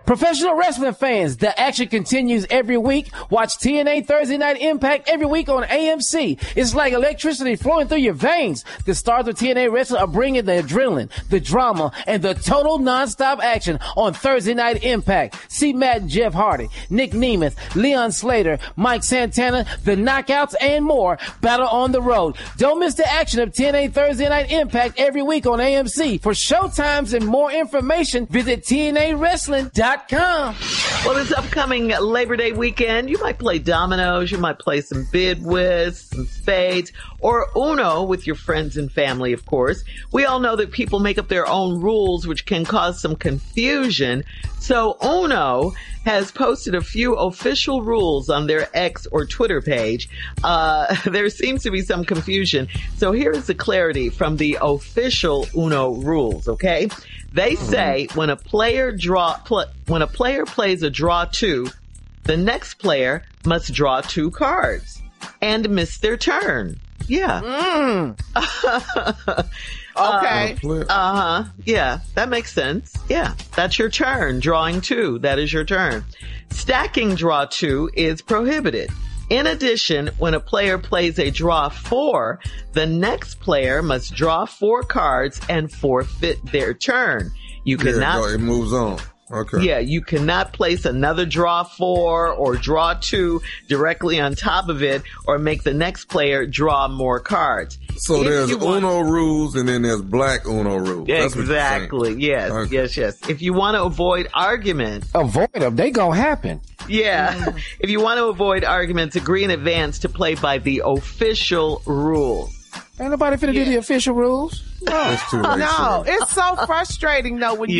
Professional wrestling fans, the action continues every week. Watch TNA Thursday Night Impact every week on AMC. It's like electricity flowing through your veins. The stars of TNA Wrestling are bringing the adrenaline, the drama, and the total nonstop action on Thursday Night Impact. See Matt and Jeff Hardy, Nick Nemeth, Leon Slater, Mike Santana, the Knockouts, and more battle on the road. Don't miss the action of TNA Thursday Night Impact every week on AMC. For showtimes and more information, visit TNAWrestling.com. Well, this upcoming Labor Day weekend, you might play dominoes, you might play some bid whist, some spades, or Uno with your friends and family, of course. We all know that people make up their own rules, which can cause some confusion. So Uno has posted a few official rules on their X or Twitter page. There seems to be some confusion. So here's the clarity from the official Uno rules, okay? They say when a player plays a draw 2, the next player must draw 2 cards and miss their turn. Yeah. Okay. Yeah, that makes sense. Yeah, that's your turn. Drawing 2, that is your turn. Stacking draw 2 is prohibited. In addition, when a player plays a draw 4, the next player must draw 4 cards and forfeit their turn. You cannot. It moves on. Okay. Yeah, you cannot place another draw 4 or draw 2 directly on top of it or make the next player draw more cards. So there's Uno rules and then there's black Uno rules. Exactly. Yes, okay. Yes. If you want to avoid arguments. Avoid them. They gonna happen. Yeah. If you want to avoid arguments, agree in advance to play by the official rules. Ain't nobody finna do the official rules. No, it's so frustrating though when you